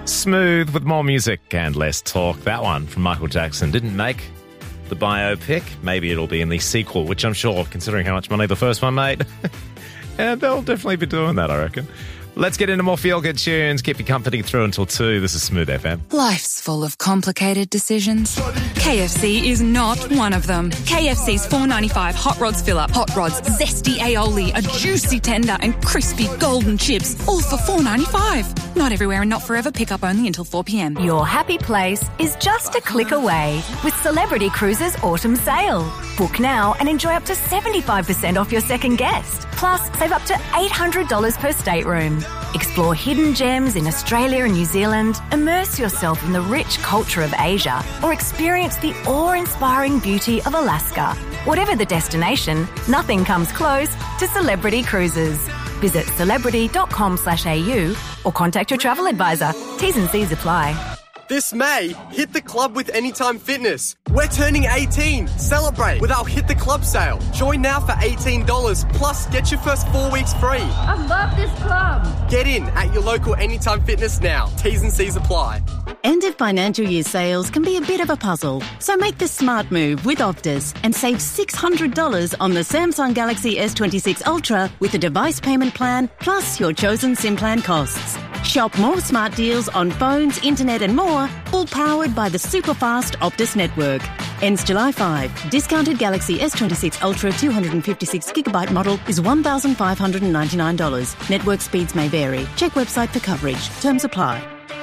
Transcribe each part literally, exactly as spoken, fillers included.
Smooth with more music and less talk. That one from Michael Jackson didn't make the biopic. Maybe it'll be in the sequel, which I'm sure, considering how much money the first one made, and they'll definitely be doing that, I reckon. Let's get into more feel-good tunes. Keep you company through until two. This is Smooth F M. Life's full of complicated decisions. K F C is not one of them. K F C's four ninety-five Hot Rods Fill-Up, Hot Rods, zesty aioli, a juicy tender and crispy golden chips, all for four ninety-five. Not everywhere and not forever. Pick up only until four p.m. Your happy place is just a click away with Celebrity Cruises Autumn Sale. Book now and enjoy up to seventy-five percent off your second guest. Plus, save up to eight hundred dollars per stateroom. Explore hidden gems in Australia and New Zealand, immerse yourself in the rich culture of Asia, or experience the awe-inspiring beauty of Alaska. Whatever the destination, nothing comes close to Celebrity Cruises. Visit celebrity.com slash AU or contact your travel advisor. T's and C's apply. This May, hit the club with Anytime Fitness. We're turning eighteen. Celebrate with our Hit the Club sale. Join now for eighteen dollars, plus get your first four weeks free. I love this club. Get in at your local Anytime Fitness now. T's and C's apply. End of financial year sales can be a bit of a puzzle, so make the smart move with Optus and save six hundred dollars on the Samsung Galaxy S twenty-six Ultra with a device payment plan plus your chosen SIM plan costs. Shop more smart deals on phones, internet and more, all powered by the super-fast Optus network. Ends July fifth. Discounted Galaxy S twenty-six Ultra two hundred fifty-six gigabyte model is one thousand five hundred ninety-nine dollars. Network speeds may vary. Check website for coverage. Terms apply.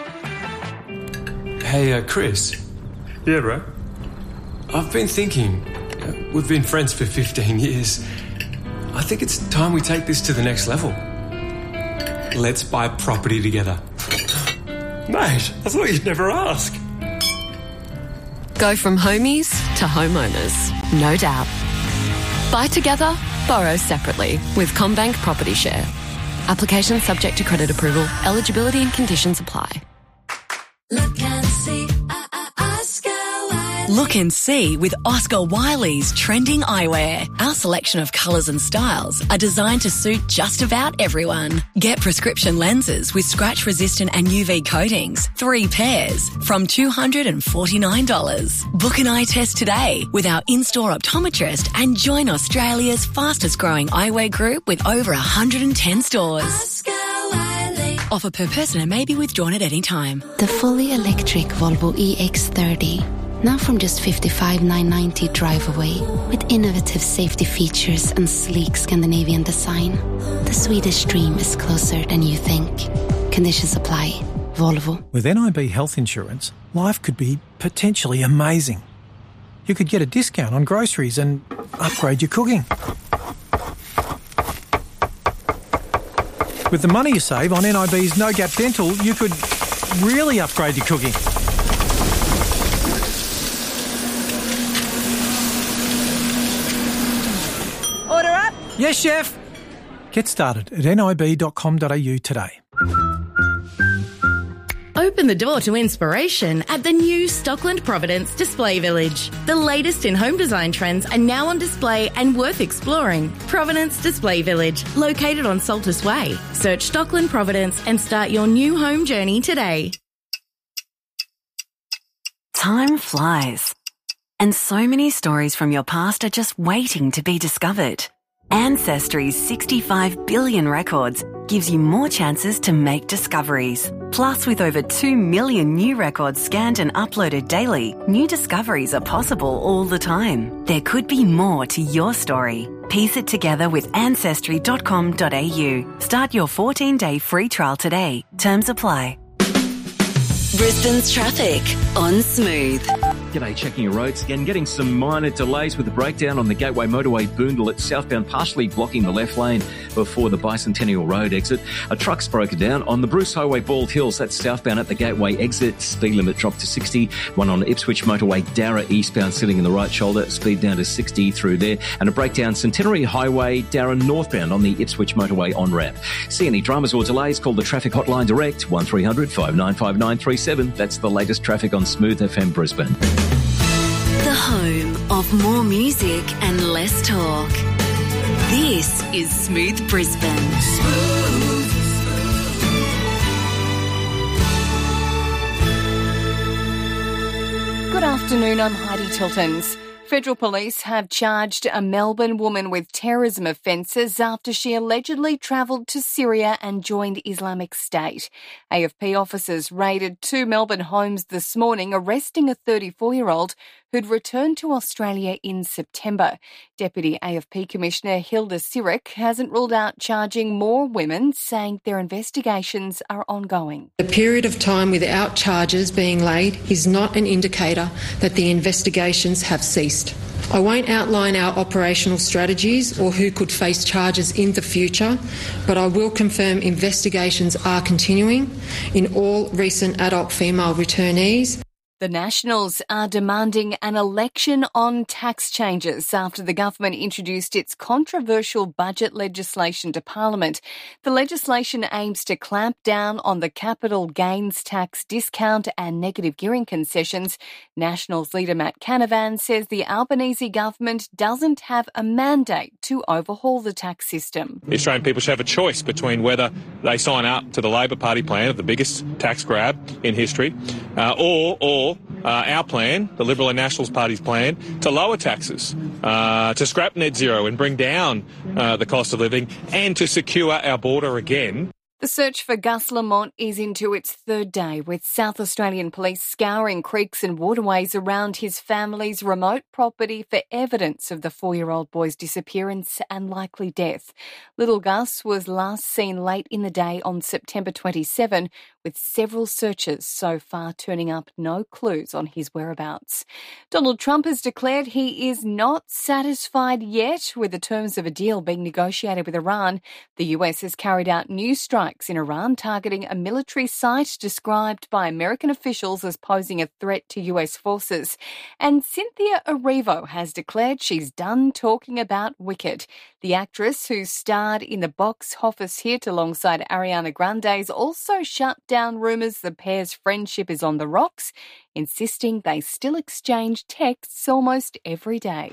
Hey, uh, Chris. Yeah, bro. I've been thinking, uh, we've been friends for fifteen years. I think it's time we take this to the next level. Let's buy property together. Mate, I thought you'd never ask. Go from homies to homeowners, no doubt. Buy together, borrow separately with CommBank Property Share. Application subject to credit approval. Eligibility and conditions apply. Look and see, uh, uh, Oscar Wiley. Look and see with Oscar Wiley's trending eyewear. Our selection of colours and styles are designed to suit just about everyone. Get prescription lenses with scratch-resistant and U V coatings, three pairs, from two hundred forty-nine dollars. Book an eye test today with our in-store optometrist and join Australia's fastest-growing eyewear group with over one hundred ten stores. Oscar Wiley. Offer per person and may be withdrawn at any time. The fully electric Volvo E X thirty. Now from just fifty-five thousand nine hundred ninety drive away, with innovative safety features and sleek Scandinavian design. The Swedish dream is closer than you think. Conditions apply. Volvo. With N I B health insurance, life could be potentially amazing. You could get a discount on groceries and upgrade your cooking. With the money you save on N I B's No Gap Dental, you could really upgrade your cooking. Order up. Yes, chef. Get started at N I B dot com dot A U today. Open the door to inspiration at the new Stockland Providence Display Village. The latest in home design trends are now on display and worth exploring. Providence Display Village, located on Saltus Way. Search Stockland Providence and start your new home journey today. Time flies. And so many stories from your past are just waiting to be discovered. Ancestry's sixty-five billion records gives you more chances to make discoveries. Plus, with over two million new records scanned and uploaded daily, new discoveries are possible all the time. There could be more to your story. Piece it together with ancestry dot com dot A U. Start your fourteen-day free trial today. Terms apply. Brisbane's traffic on Smooth. G'day, checking your roads again. Getting some minor delays with the breakdown on the Gateway Motorway Boondall at southbound, partially blocking the left lane before the Bicentennial Road exit. A truck's broken down on the Bruce Highway Bald Hills. That's southbound at the Gateway exit. Speed limit dropped to sixty. One on Ipswich Motorway Darra eastbound sitting in the right shoulder. Speed down to sixty through there. And a breakdown Centenary Highway Darra northbound on the Ipswich Motorway on-ramp. See any dramas or delays? Call the traffic hotline direct one three hundred five nine five nine three seven. That's the latest traffic on Smooth F M Brisbane. The home of more music and less talk. This is Smooth Brisbane. Smooth. afternoon, I'm Heidi Tiltons. Federal police have charged a Melbourne woman with terrorism offences after she allegedly travelled to Syria and joined Islamic State. A F P officers raided two Melbourne homes this morning, arresting a thirty-four-year-old who'd returned to Australia in September. Deputy A F P Commissioner Hilda Siric hasn't ruled out charging more women, saying their investigations are ongoing. The period of time without charges being laid is not an indicator that the investigations have ceased. I won't outline our operational strategies or who could face charges in the future, but I will confirm investigations are continuing in all recent adult female returnees. The Nationals are demanding an election on tax changes after the government introduced its controversial budget legislation to Parliament. The legislation aims to clamp down on the capital gains tax discount and negative gearing concessions. Nationals leader Matt Canavan says the Albanese government doesn't have a mandate to overhaul the tax system. The Australian people should have a choice between whether they sign up to the Labor Party plan of the biggest tax grab in history, uh, or or Uh, our plan, the Liberal and Nationals Party's plan, to lower taxes, uh, to scrap net zero and bring down uh, the cost of living, and to secure our border again. The search for Gus Lamont is into its third day, with South Australian police scouring creeks and waterways around his family's remote property for evidence of the four-year-old boy's disappearance and likely death. Little Gus was last seen late in the day on September twenty-seventh, with several searches so far turning up no clues on his whereabouts. Donald Trump has declared he is not satisfied yet with the terms of a deal being negotiated with Iran. The U S has carried out new strikes in Iran targeting a military site described by American officials as posing a threat to U S forces. And Cynthia Erivo has declared she's done talking about Wicked. The actress, who starred in the box office hit alongside Ariana Grande, also shut down rumours the pair's friendship is on the rocks, insisting they still exchange texts almost every day.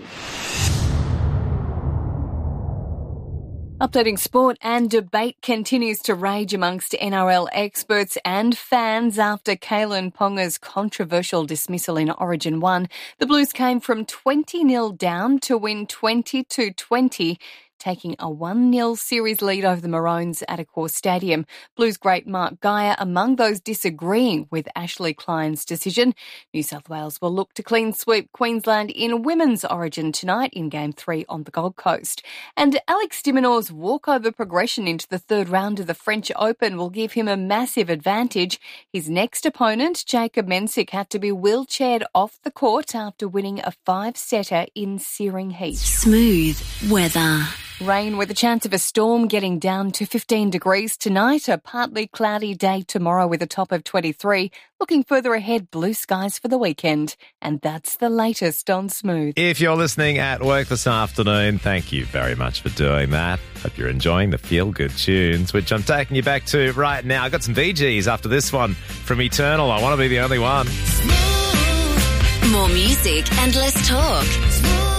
Updating sport, and debate continues to rage amongst N R L experts and fans after Kalen Ponga's controversial dismissal in Origin one. The Blues came from twenty nil down to win twenty-two twenty, taking a one nil series lead over the Maroons at Accor Stadium. Blues great Mark Geyer among those disagreeing with Ashley Klein's decision. New South Wales will look to clean sweep Queensland in women's Origin tonight in Game three on the Gold Coast. And Alex de Minaur's walkover progression into the third round of the French Open will give him a massive advantage. His next opponent, Jacob Mensik, had to be wheelchaired off the court after winning a five-setter in searing heat. Smooth weather. Rain with a chance of a storm, getting down to fifteen degrees tonight. A partly cloudy day tomorrow with a top of twenty-three. Looking further ahead, blue skies for the weekend. And that's the latest on Smooth. If you're listening at work this afternoon, thank you very much for doing that. Hope you're enjoying the feel-good tunes, which I'm taking you back to right now. I got some Bee Gees after this one from Eternal. I Want to Be the Only One. More music and less talk.